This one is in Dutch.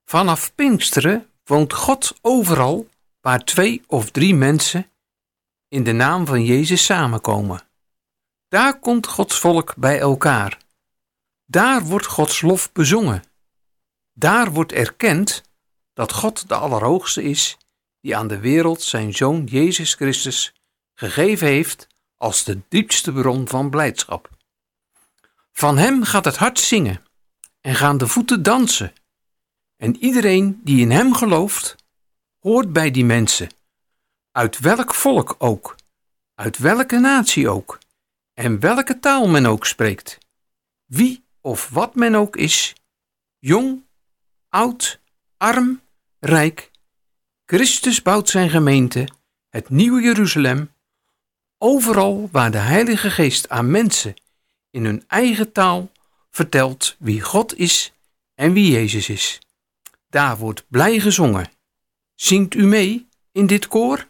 Vanaf Pinksteren woont God overal waar 2 of 3 mensen in de naam van Jezus samenkomen. Daar komt Gods volk bij elkaar. Daar wordt Gods lof bezongen. Daar wordt erkend dat God de Allerhoogste is, die aan de wereld zijn Zoon Jezus Christus gegeven heeft als de diepste bron van blijdschap. Van hem gaat het hart zingen en gaan de voeten dansen. En iedereen die in hem gelooft, hoort bij die mensen, uit welk volk ook, uit welke natie ook, en welke taal men ook spreekt. Wie of wat men ook is, jong, oud, arm, rijk, Christus bouwt zijn gemeente, het nieuwe Jeruzalem, overal waar de Heilige Geest aan mensen in hun eigen taal vertelt wie God is en wie Jezus is. Daar wordt blij gezongen. Zingt u mee in dit koor?